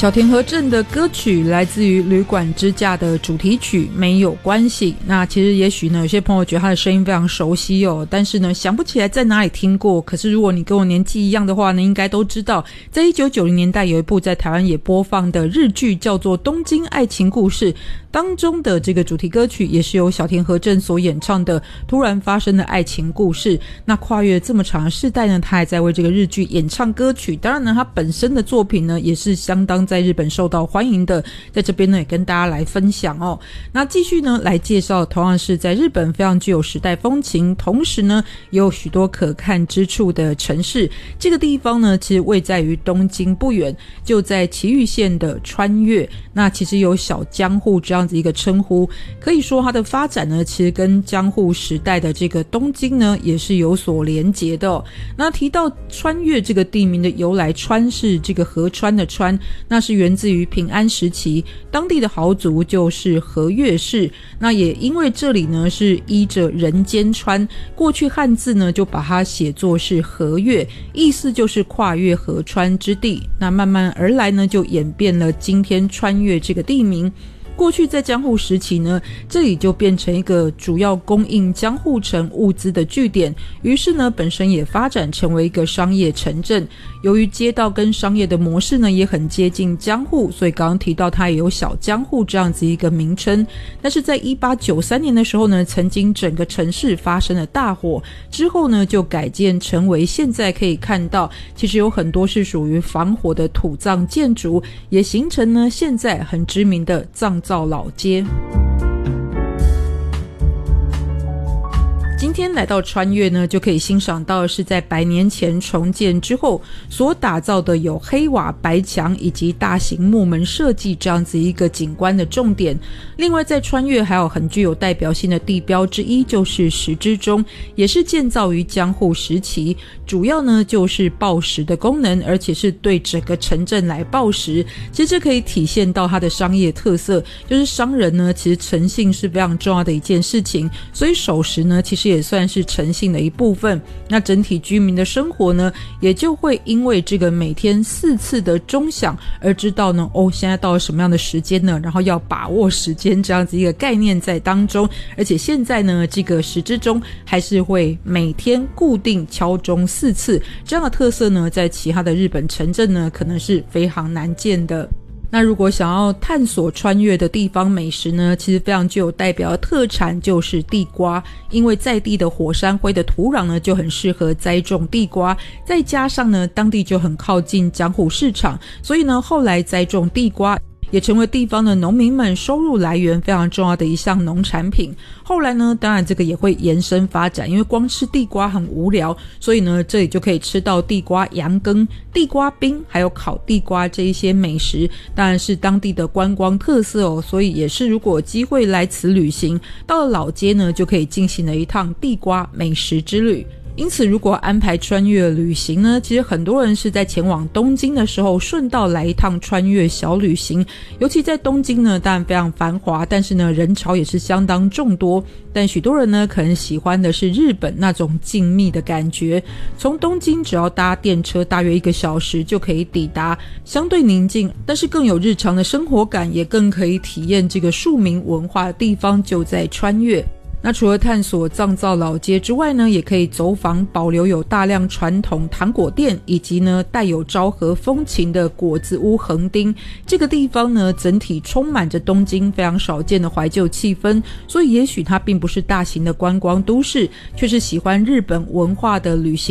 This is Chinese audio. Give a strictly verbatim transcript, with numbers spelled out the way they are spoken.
小田和正的歌曲来自于旅馆支架的主题曲没有关系。那其实也许呢有些朋友觉得他的声音非常熟悉哦，但是呢想不起来在哪里听过。可是如果你跟我年纪一样的话呢，应该都知道在一九九零年代有一部在台湾也播放的日剧叫做《东京爱情故事》，当中的这个主题歌曲也是由小田和正所演唱的突然发生的爱情故事。那跨越这么长的世代呢，他还在为这个日剧演唱歌曲。当然呢他本身的作品呢也是相当在日本受到欢迎的，在这边呢也跟大家来分享哦。那继续呢来介绍同样是在日本非常具有时代风情，同时呢也有许多可看之处的城市。这个地方呢其实位在于东京不远，就在埼玉县的川越。那其实有小江户这样子一个称呼，可以说它的发展呢其实跟江户时代的这个东京呢也是有所连结的哦。那提到川越这个地名的由来，川是这个河川的川，那是源自于平安时期当地的豪族就是和越氏。那也因为这里呢是依着人间川，过去汉字呢就把它写作是和越，意思就是跨越河川之地。那慢慢而来呢就演变了今天川越这个地名。过去在江户时期呢，这里就变成一个主要供应江户城物资的据点，于是呢本身也发展成为一个商业城镇。由于街道跟商业的模式呢也很接近江户，所以刚刚提到它也有小江户这样子一个名称。但是在一八九三年的时候呢，曾经整个城市发生了大火，之后呢就改建成为现在可以看到其实有很多是属于防火的土葬建筑，也形成呢现在很知名的藏造老街。今天来到川越呢，就可以欣赏到的是在百年前重建之后所打造的有黑瓦白墙以及大型木门设计这样子一个景观的重点。另外在川越还有很具有代表性的地标之一就是石之钟，也是建造于江户时期，主要呢就是报时的功能，而且是对整个城镇来报时。其实这可以体现到它的商业特色，就是商人呢其实诚信是非常重要的一件事情，所以守时呢其实也算是诚信的一部分。那整体居民的生活呢也就会因为这个每天四次的钟响而知道呢哦现在到了什么样的时间呢，然后要把握时间这样子一个概念在当中。而且现在呢这个时之钟还是会每天固定敲钟四次，这样的特色呢在其他的日本城镇呢可能是非常难见的。那如果想要探索川越的地方美食呢，其实非常具有代表的特产就是地瓜，因为在地的火山灰的土壤呢就很适合栽种地瓜，再加上呢当地就很靠近江户市场，所以呢后来栽种地瓜也成为地方的农民们收入来源非常重要的一项农产品。后来呢当然这个也会延伸发展，因为光吃地瓜很无聊，所以呢这里就可以吃到地瓜羊羹、地瓜冰还有烤地瓜这一些美食，当然是当地的观光特色哦。所以也是如果有机会来此旅行，到了老街呢就可以进行了一趟地瓜美食之旅。因此如果安排川越旅行呢，其实很多人是在前往东京的时候顺道来一趟川越小旅行。尤其在东京呢当然非常繁华，但是呢人潮也是相当众多，但许多人呢可能喜欢的是日本那种静谧的感觉。从东京只要搭电车大约一个小时就可以抵达，相对宁静，但是更有日常的生活感，也更可以体验这个庶民文化的地方就在川越。那除了探索藏造老街之外呢，也可以走访保留有大量传统糖果店，以及呢带有昭和风情的果子屋横丁。这个地方呢整体充满着东京非常少见的怀旧气氛，所以也许它并不是大型的观光都市，却是喜欢日本文化的旅行